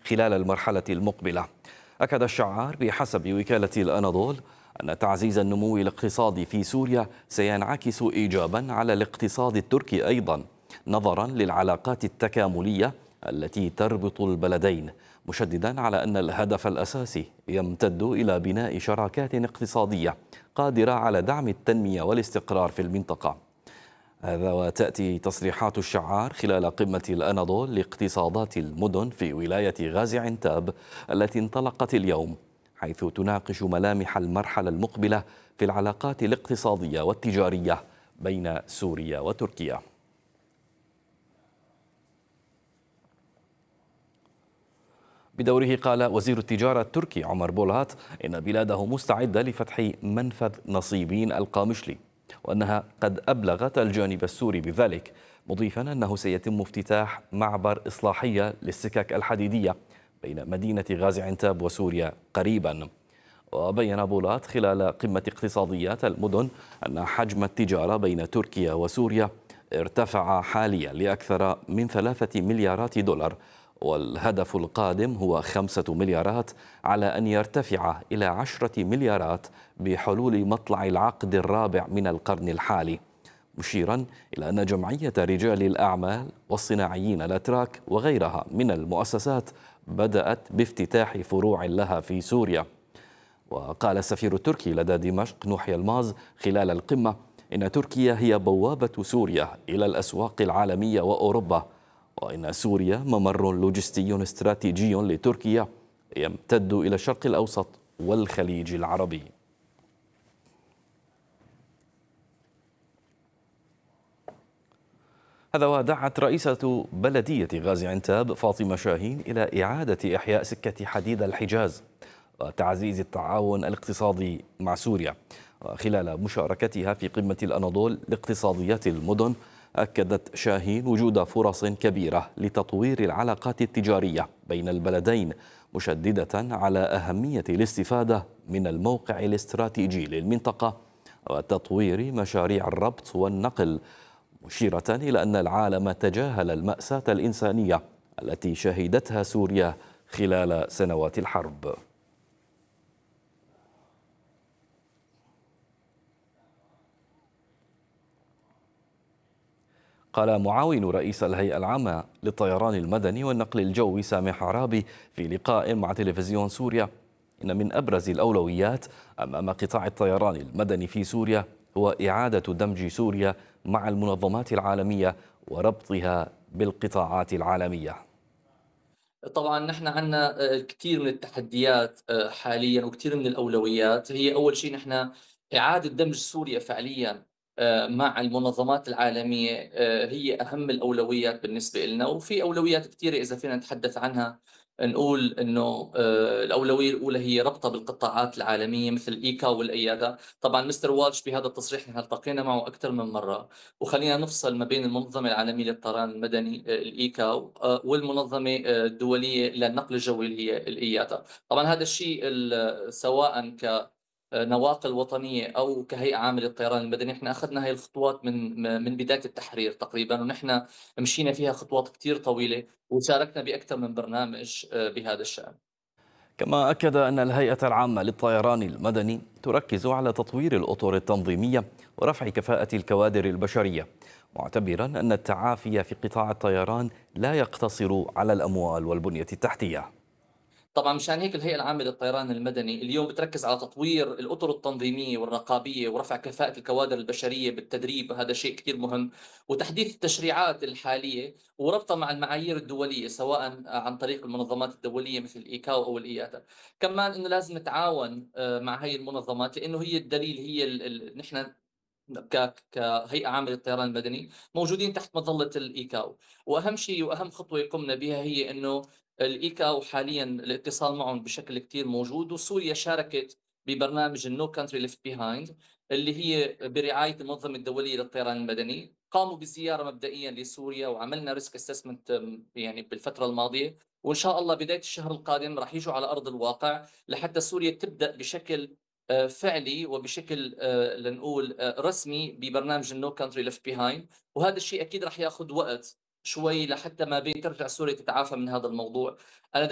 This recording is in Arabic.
خلال المرحلة المقبلة. أكد الشعار بحسب وكالة الأناضول أن تعزيز النمو الاقتصادي في سوريا سينعكس إيجابا على الاقتصاد التركي أيضا، نظرا للعلاقات التكاملية التي تربط البلدين، مشددا على أن الهدف الأساسي يمتد إلى بناء شراكات اقتصادية قادرة على دعم التنمية والاستقرار في المنطقة. هذا وتأتي تصريحات الشعار خلال قمة الأناضول لاقتصادات المدن في ولاية غازي عنتاب التي انطلقت اليوم، حيث تناقش ملامح المرحلة المقبلة في العلاقات الاقتصادية والتجارية بين سوريا وتركيا. بدوره قال وزير التجارة التركي عمر بولهات إن بلاده مستعدة لفتح منفذ نصيبين القامشلي، وأنها قد أبلغت الجانب السوري بذلك، مضيفا أنه سيتم افتتاح معبر إصلاحية للسكك الحديدية بين مدينة غازي عنتاب وسوريا قريبا. وبين بولات خلال قمة اقتصاديات المدن أن حجم التجارة بين تركيا وسوريا ارتفع حاليا لأكثر من 3 مليارات دولار، والهدف القادم هو 5 مليارات، على أن يرتفع إلى 10 مليارات بحلول مطلع العقد الرابع من القرن الحالي، مشيرا إلى أن جمعية رجال الأعمال والصناعيين الأتراك وغيرها من المؤسسات بدأت بافتتاح فروع لها في سوريا. وقال السفير التركي لدى دمشق نوح يلماز خلال القمة إن تركيا هي بوابة سوريا إلى الأسواق العالمية وأوروبا، وإن سوريا ممر لوجستي استراتيجي لتركيا يمتد إلى الشرق الأوسط والخليج العربي. هذا ودعت رئيسة بلدية غازي عنتاب فاطمة شاهين إلى إعادة إحياء سكة حديد الحجاز وتعزيز التعاون الاقتصادي مع سوريا. وخلال مشاركتها في قمة الأناضول لاقتصاديات المدن، أكدت شاهين وجود فرص كبيرة لتطوير العلاقات التجارية بين البلدين، مشددة على أهمية الاستفادة من الموقع الاستراتيجي للمنطقة وتطوير مشاريع الربط والنقل، مشيرة إلى أن العالم تجاهل المأساة الإنسانية التي شهدتها سوريا خلال سنوات الحرب. قال معاون رئيس الهيئة العامة للطيران المدني والنقل الجوي سامح عرابي في لقاء مع تلفزيون سوريا إن من أبرز الأولويات أمام قطاع الطيران المدني في سوريا هو إعادة دمج سوريا مع المنظمات العالمية وربطها بالقطاعات العالمية. طبعا نحن عندنا كثير من التحديات حاليا وكثير من الاولويات. هي اول شيء نحن اعاده دمج سوريا فعليا مع المنظمات العالميه، هي اهم الاولويات بالنسبه لنا، وفي اولويات كثيره اذا فينا نتحدث عنها. نقول انه الاولويه الاولى هي ربطها بالقطاعات العالميه مثل الايكا والايادا. طبعا مستر والش بهذا التصريح نحن التقينا معه اكثر من مره، وخلينا نفصل ما بين المنظمة العالمية للطيران المدني الإيكاو والمنظمة الدولية للنقل الجوي اللي هي الإياتا. طبعا هذا الشيء سواء كنواقل وطنية أو كهيئة عامة للطيران المدني، احنا أخذنا هاي الخطوات من بداية التحرير تقريبا، ونحن مشينا فيها خطوات كتير طويلة وشاركنا بأكثر من برنامج بهذا الشأن. كما أكد أن الهيئة العامة للطيران المدني تركز على تطوير الأطر التنظيمية ورفع كفاءة الكوادر البشرية، معتبرا أن التعافي في قطاع الطيران لا يقتصر على الأموال والبنية التحتية. طبعا مشان هيك الهيئة العامة للطيران المدني اليوم بتركز على تطوير الأطر التنظيمية والرقابية ورفع كفاءة الكوادر البشرية بالتدريب، هذا شيء كثير مهم، وتحديث التشريعات الحالية وربطها مع المعايير الدولية سواء عن طريق المنظمات الدولية مثل الإيكاو أو الإياتا. كمان إنه لازم نتعاون مع هاي المنظمات، لأنه هي الدليل، هي نحن كهيئة عامة للطيران المدني موجودين تحت مظلة الإيكاو. وأهم شيء وأهم خطوة قمنا بها هي إنه الإيكاو حاليا الاتصال معهم بشكل كتير موجود، وسوريا شاركت ببرنامج النو كانتري ليفت بيهايند اللي هي برعاية المنظمة الدولية للطيران المدني. قاموا بزيارة مبدئيا لسوريا وعملنا ريسك اسسمنت يعني بالفترة الماضية، وإن شاء الله بداية الشهر القادم راح يجوا على أرض الواقع لحتى سوريا تبدأ بشكل فعلي وبشكل لنقول رسمي ببرنامج النو كانتري ليفت بيهايند. وهذا الشيء اكيد راح ياخذ وقت شوي لحتى ما بين ترجع سوريا تتعافى من هذا الموضوع. انا